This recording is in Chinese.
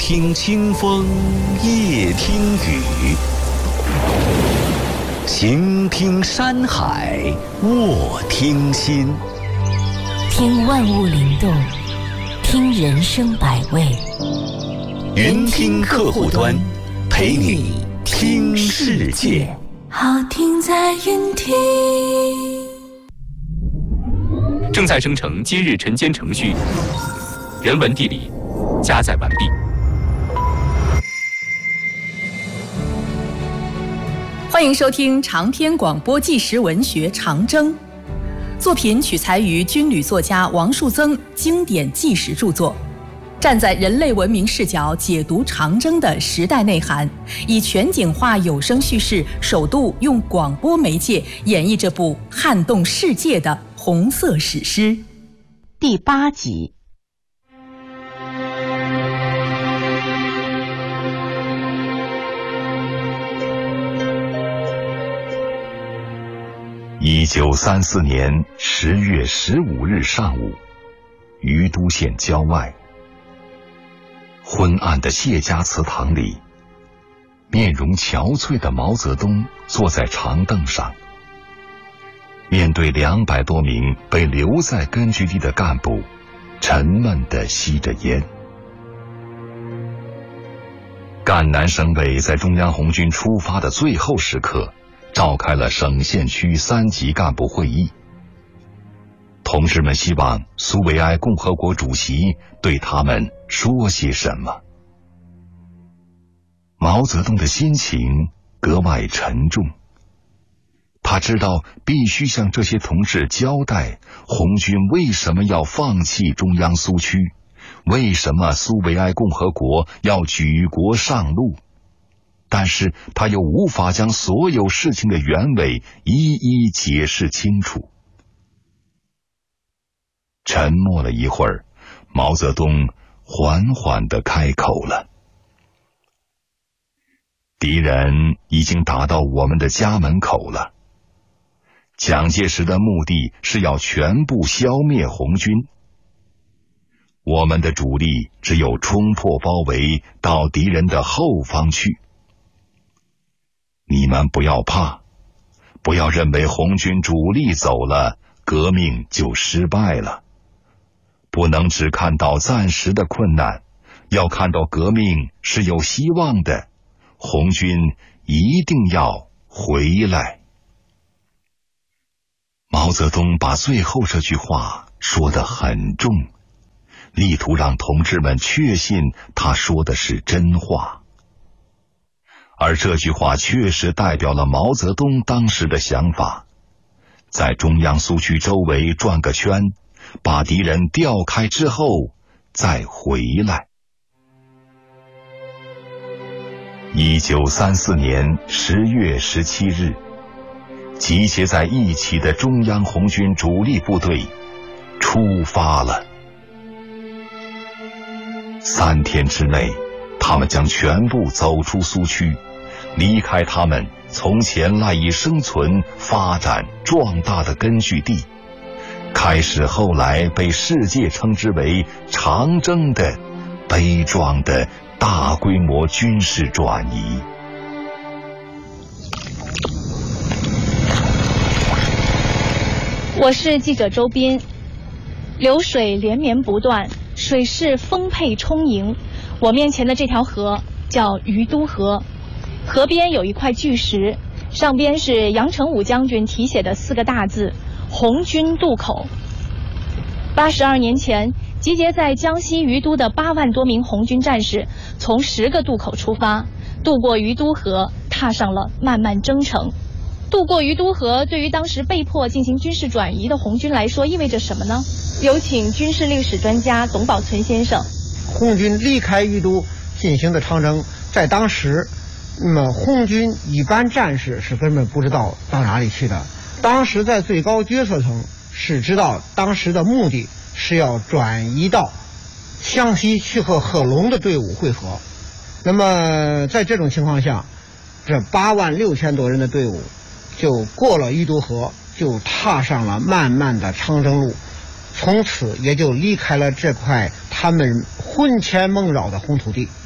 听清风，夜听雨，行听山海，卧听心。 听万物灵动，听人生百味。 云听客户端，陪你听世界。 好听在云听。 正在生成今日晨间程序，人文地理加载完毕。 欢迎收听长篇广播纪实文学《长征》，作品取材于军旅作家王树增经典纪实著作，站在人类文明视角解读长征的时代内涵，以全景化有声叙事，首度用广播媒介演绎这部撼动世界的红色史诗。 第8集。 1934年10月15日上午，于都县郊外，昏暗的谢家祠堂里，面容憔悴的毛泽东坐在长凳上，面对200多名被留在根据地的干部，沉闷地吸着烟。赣南省委在中央红军出发的最后时刻，召开了省县区3级干部会议。同志们希望苏维埃共和国主席对他们说些什么。毛泽东的心情格外沉重，他知道必须向这些同志交代红军为什么要放弃中央苏区，为什么苏维埃共和国要举国上路，但是他又无法将所有事情的原委一一解释清楚。沉默了一会儿，毛泽东缓缓地开口了：敌人已经打到我们的家门口了。蒋介石的目的是要全部消灭红军，我们的主力只有冲破包围到敌人的后方去。你们不要怕，不要认为红军主力走了，革命就失败了。不能只看到暂时的困难，要看到革命是有希望的，红军一定要回来。毛泽东把最后这句话说得很重，力图让同志们确信他说的是真话。而这句话确实代表了毛泽东当时的想法，在中央苏区周围转个圈，把敌人调开之后再回来。1934年10月17日，集结在一起的中央红军主力部队出发了。3天之内，他们将全部走出苏区，离开他们从前赖以生存、发展、壮大的根据地，开始后来被世界称之为长征的悲壮的大规模军事转移。 我是记者周斌。流水连绵不断，水势丰沛充盈。我面前的这条河叫于都河，河边有一块巨石，上边是杨成武将军题写的4个大字：红军渡口。82年前，集结在江西于都的8万多名红军战士，从10个渡口出发，渡过于都河，踏上了漫漫征程。渡过于都河，对于当时被迫进行军事转移的红军来说，意味着什么呢？有请军事历史专家董宝存先生。 红军离开于都进行的长征，在当时，红军一般战士是根本不知道到哪里去的。当时在最高决策层是知道当时的目的是要转移到湘西去和贺龙的队伍会合。那么在这种情况下，这8万6千多人的队伍就过了于都河，就踏上了漫漫的长征路，从此也就离开了这块他们魂牵梦绕的红土地。